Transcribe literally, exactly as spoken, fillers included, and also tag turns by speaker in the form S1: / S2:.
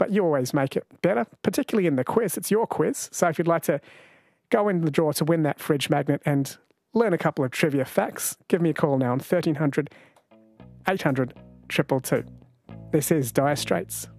S1: but you always make it better, particularly in the quiz. It's your quiz. So if you'd like to go in the draw to win that fridge magnet and learn a couple of trivia facts, give me a call now on thirteen hundred, eight hundred, two two two. This is Dire Straits.